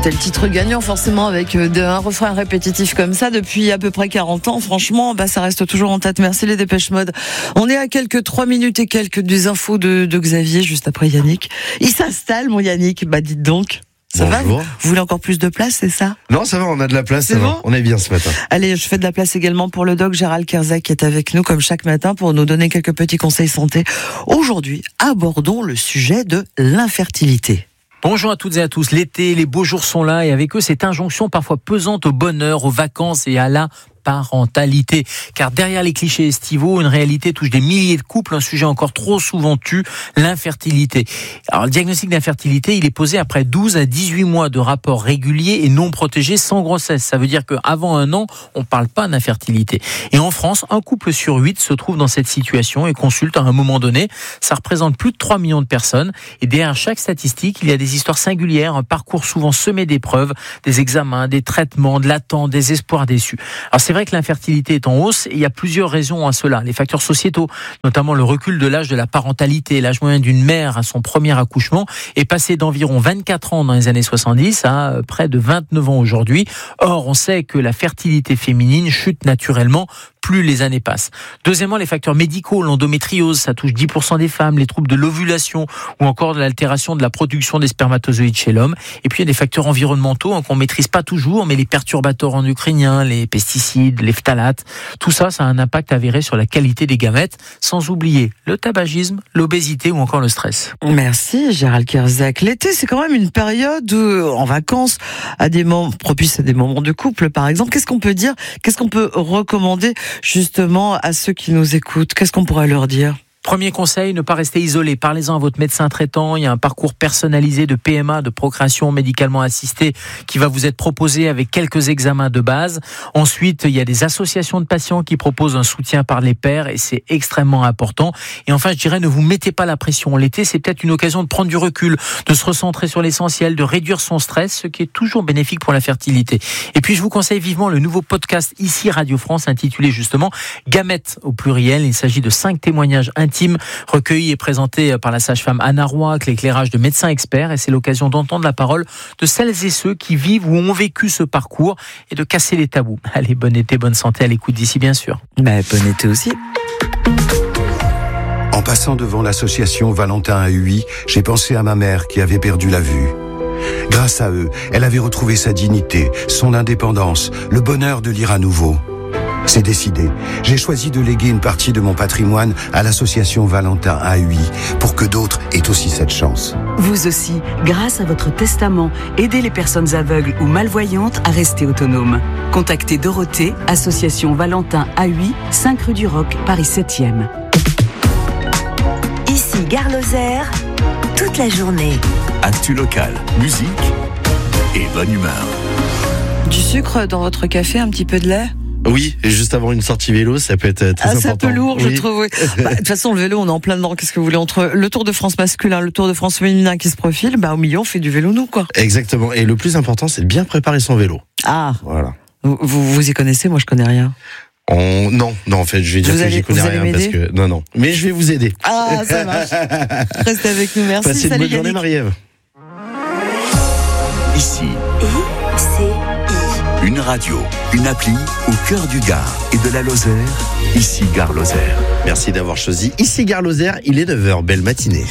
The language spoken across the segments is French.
C'était le titre gagnant forcément avec un refrain répétitif comme ça depuis à peu près 40 ans. Franchement, ça reste toujours en tête. Merci les Dépêche Mode. On est à quelques 3 minutes et quelques des infos de Xavier juste après Yannick. Il s'installe mon Yannick. Dites donc. Ça Bonjour. va? Vous voulez encore plus de place, c'est ça? Non, ça va, on a de la place. C'est bon? On est bien ce matin. Allez, je fais de la place également pour le doc Gérald Kerzac qui est avec nous comme chaque matin pour nous donner quelques petits conseils santé. Aujourd'hui, abordons le sujet de l'infertilité. Bonjour à toutes et à tous. L'été, les beaux jours sont là et avec eux cette injonction parfois pesante au bonheur, aux vacances et à la parentalité. Car derrière les clichés estivaux, une réalité touche des milliers de couples, un sujet encore trop souvent tu, l'infertilité. Alors le diagnostic d'infertilité, il est posé après 12 à 18 mois de rapports réguliers et non protégés sans grossesse. Ça veut dire qu'avant 1 an, on ne parle pas d'infertilité. Et en France, un couple sur 8 se trouve dans cette situation et consulte à un moment donné. Ça représente plus de 3 millions de personnes. Et derrière chaque statistique, il y a des histoires singulières, un parcours souvent semé d'épreuves, des examens, des traitements, de l'attente, des espoirs déçus. Alors c'est vrai que l'infertilité est en hausse et il y a plusieurs raisons à cela. Les facteurs sociétaux, notamment le recul de l'âge de la parentalité. L'âge moyen d'une mère à son premier accouchement est passé d'environ 24 ans dans les années 70 à près de 29 ans aujourd'hui. Or, on sait que la fertilité féminine chute naturellement plus les années passent. Deuxièmement, les facteurs médicaux, l'endométriose, ça touche 10% des femmes, les troubles de l'ovulation ou encore de l'altération de la production des spermatozoïdes chez l'homme. Et puis il y a des facteurs environnementaux qu'on maîtrise pas toujours, mais les perturbateurs endocriniens, les pesticides, les phtalates, tout ça, ça a un impact avéré sur la qualité des gamètes, sans oublier le tabagisme, l'obésité ou encore le stress. Merci Gérald Kerzac. L'été, c'est quand même une période en vacances, propice à des moments de couple, par exemple. Qu'est-ce qu'on peut dire? Qu'est-ce qu'on peut recommander justement à ceux qui nous écoutent? Qu'est-ce qu'on pourrait leur dire? Premier conseil, ne pas rester isolé. Parlez-en à votre médecin traitant. Il y a un parcours personnalisé de PMA, de procréation médicalement assistée, qui va vous être proposé avec quelques examens de base. Ensuite, il y a des associations de patients qui proposent un soutien par les pairs et c'est extrêmement important. Et enfin, je dirais, ne vous mettez pas la pression. L'été, c'est peut-être une occasion de prendre du recul, de se recentrer sur l'essentiel, de réduire son stress, ce qui est toujours bénéfique pour la fertilité. Et puis, je vous conseille vivement le nouveau podcast ici Radio France intitulé justement Gamètes au pluriel. Il s'agit de 5 témoignages intimes recueilli et présenté par la sage-femme Anna Roy avec l'éclairage de médecins experts et c'est l'occasion d'entendre la parole de celles et ceux qui vivent ou ont vécu ce parcours et de casser les tabous. Allez, bon été, bonne santé à l'écoute d'ici bien sûr. Bon été aussi. En passant devant l'association Valentin à Huy, j'ai pensé à ma mère qui avait perdu la vue. Grâce à eux, elle avait retrouvé sa dignité, son indépendance, le bonheur de lire à nouveau. C'est décidé. J'ai choisi de léguer une partie de mon patrimoine à l'association Valentin à Huy pour que d'autres aient aussi cette chance. Vous aussi, grâce à votre testament, aidez les personnes aveugles ou malvoyantes à rester autonomes. Contactez Dorothée, association Valentin à Huy, 5 rue du Roc, Paris 7e. Ici Gare Lozère, toute la journée. Actu locale, musique et bonne humeur. Du sucre dans votre café, un petit peu de lait? Oui, et juste avant une sortie vélo, ça peut être très important. C'est un peu lourd, oui. je trouve. Oui. De toute façon, le vélo, on est en plein dedans. Qu'est-ce que vous voulez? Entre le Tour de France masculin, le Tour de France féminin qui se profile, au milieu, on fait du vélo, nous, quoi. Exactement. Et le plus important, c'est de bien préparer son vélo. Ah. Voilà. Vous y connaissez? Moi, je connais rien. Non, en fait, je vais dire que j'y connais rien parce que non. Mais je vais vous aider. Ah, ça marche. Restez avec nous, merci. Passez une bonne journée, Marie-Ève. Ici, ICI. une radio, une appli au cœur du Gard et de la Lozère. Ici Gare Lozère. Merci d'avoir choisi Ici Gare Lozère. Il est 9h. Belle matinée.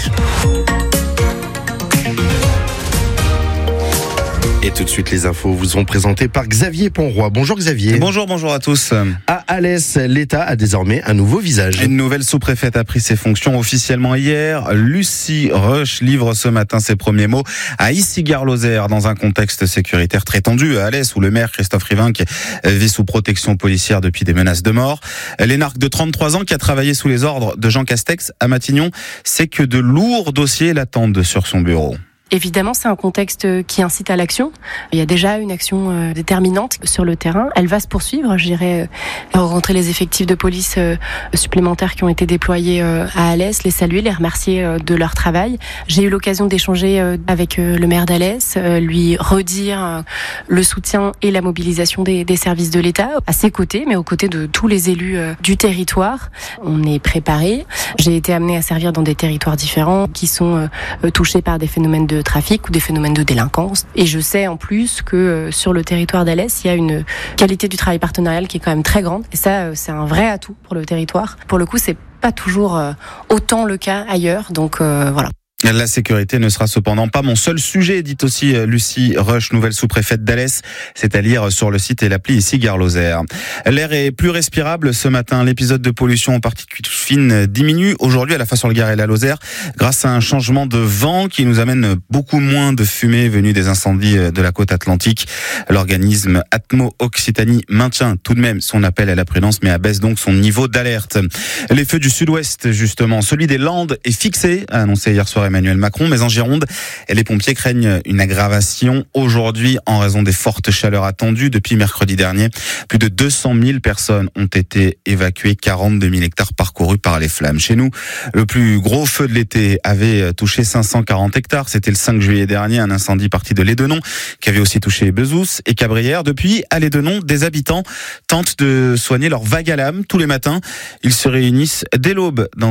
Et tout de suite, les infos vous sont présentées par Xavier Ponroy. Bonjour Xavier. Bonjour à tous. À Alès, l'État a désormais un nouveau visage. Une nouvelle sous-préfète a pris ses fonctions officiellement hier. Lucie Roche livre ce matin ses premiers mots à Issy-Gare-Lozère dans un contexte sécuritaire très tendu à Alès où le maire Christophe Rivinc vit sous protection policière depuis des menaces de mort. L'énarque de 33 ans qui a travaillé sous les ordres de Jean Castex à Matignon sait que de lourds dossiers l'attendent sur son bureau. Évidemment, c'est un contexte qui incite à l'action. Il y a déjà une action déterminante sur le terrain. Elle va se poursuivre. J'irai rencontrer les effectifs de police supplémentaires qui ont été déployés à Alès, les saluer, les remercier de leur travail. J'ai eu l'occasion d'échanger avec le maire d'Alès, lui redire le soutien et la mobilisation des services de l'État à ses côtés, mais aux côtés de tous les élus du territoire. On est préparé. J'ai été amenée à servir dans des territoires différents qui sont touchés par des phénomènes de de trafic ou des phénomènes de délinquance. Et je sais en plus que sur le territoire d'Alès, il y a une qualité du travail partenarial qui est quand même très grande. Et ça, c'est un vrai atout pour le territoire. Pour le coup, c'est pas toujours autant le cas ailleurs. Donc voilà. La sécurité ne sera cependant pas mon seul sujet, dit aussi Lucie Rush, nouvelle sous-préfète d'Alès. C'est à lire sur le site et l'appli ici Gare Lozère. L'air est plus respirable ce matin. L'épisode de pollution en particules fines diminue aujourd'hui à la fois sur le Gard et la Lozère grâce à un changement de vent qui nous amène beaucoup moins de fumée venue des incendies de la côte atlantique. L'organisme Atmo Occitanie maintient tout de même son appel à la prudence mais abaisse donc son niveau d'alerte. Les feux du sud-ouest, justement, celui des Landes est fixé, a annoncé hier soir Emmanuel Macron, mais en Gironde, les pompiers craignent une aggravation aujourd'hui en raison des fortes chaleurs attendues depuis mercredi dernier. Plus de 200 000 personnes ont été évacuées, 42 000 hectares parcourus par les flammes. Chez nous, le plus gros feu de l'été avait touché 540 hectares. C'était le 5 juillet dernier, un incendie parti de Lédenon qui avait aussi touché Bezous et Cabrières. Depuis, à Lédenon, des habitants tentent de soigner leur vague à l'âme tous les matins. Ils se réunissent dès l'aube dans